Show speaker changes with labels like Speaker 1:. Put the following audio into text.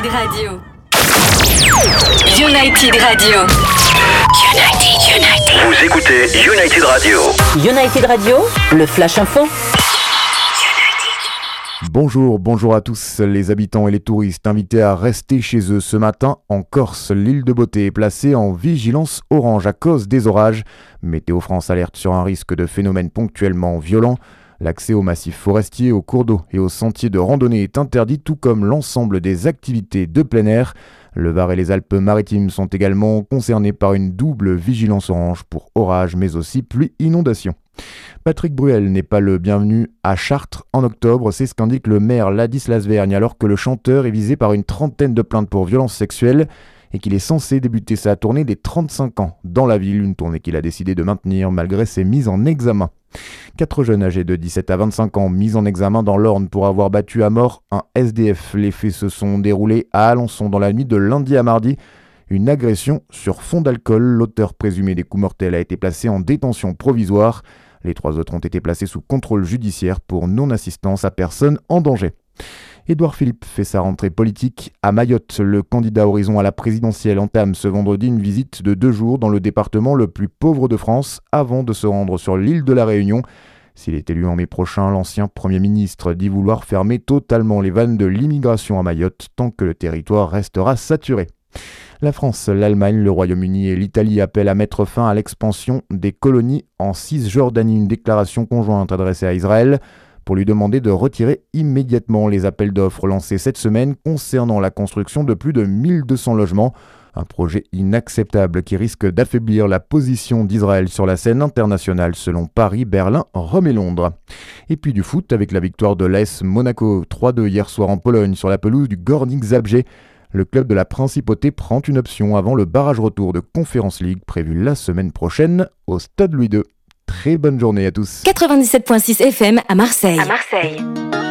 Speaker 1: Radio. United Radio. United.
Speaker 2: Vous écoutez United Radio.
Speaker 3: United Radio, le Flash Info.
Speaker 4: Bonjour à tous. Les habitants et les touristes invités à rester chez eux ce matin en Corse. L'île de Beauté est placée en vigilance orange à cause des orages. Météo France alerte sur un risque de phénomènes ponctuellement violents. L'accès aux massifs forestiers, aux cours d'eau et aux sentiers de randonnée est interdit, tout comme l'ensemble des activités de plein air. Le Var et les Alpes-Maritimes sont également concernés par une double vigilance orange pour orages, mais aussi pluie-inondation. Patrick Bruel n'est pas le bienvenu à Chartres en octobre, c'est ce qu'indique le maire Ladislas Vergne, alors que le chanteur est visé par une trentaine de plaintes pour violences sexuelles et qu'il est censé débuter sa tournée des 35 ans dans la ville, une tournée qu'il a décidé de maintenir malgré ses mises en examen. 4 jeunes âgés de 17 à 25 ans mis en examen dans l'Orne pour avoir battu à mort un SDF. Les faits se sont déroulés à Alençon dans la nuit de lundi à mardi. Une agression sur fond d'alcool. L'auteur présumé des coups mortels a été placé en détention provisoire. Les 3 autres ont été placés sous contrôle judiciaire pour non-assistance à personne en danger. Édouard Philippe fait sa rentrée politique à Mayotte. Le candidat Horizon à la présidentielle entame ce vendredi une visite de 2 jours dans le département le plus pauvre de France avant de se rendre sur l'île de la Réunion. S'il est élu en mai prochain, l'ancien Premier ministre dit vouloir fermer totalement les vannes de l'immigration à Mayotte tant que le territoire restera saturé. La France, l'Allemagne, le Royaume-Uni et l'Italie appellent à mettre fin à l'expansion des colonies en Cisjordanie. Une déclaration conjointe adressée à Israël pour lui demander de retirer immédiatement les appels d'offres lancés cette semaine concernant la construction de plus de 1200 logements. Un projet inacceptable qui risque d'affaiblir la position d'Israël sur la scène internationale selon Paris, Berlin, Rome et Londres. Et puis du foot avec la victoire de l'AS Monaco 3-2 hier soir en Pologne sur la pelouse du Górnik Zabrze. Le club de la Principauté prend une option avant le barrage retour de Conference League prévu la semaine prochaine au Stade Louis II. Très bonne journée à tous.
Speaker 1: 97.6 FM à Marseille.